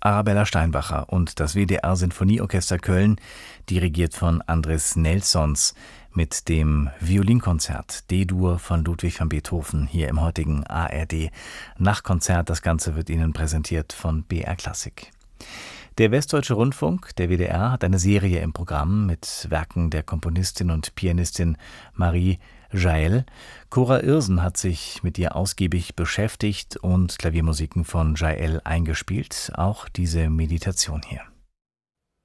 Arabella Steinbacher und das WDR Sinfonieorchester Köln, dirigiert von Andres Nelsons, mit dem Violinkonzert D-Dur von Ludwig van Beethoven hier im heutigen ARD Nachtkonzert. Das Ganze wird Ihnen präsentiert von BR Klassik. Der Westdeutsche Rundfunk, der WDR, hat eine Serie im Programm mit Werken der Komponistin und Pianistin Marie Jaël. Cora Irsen hat sich mit ihr ausgiebig beschäftigt und Klaviermusiken von Jaël eingespielt, auch diese Meditation hier.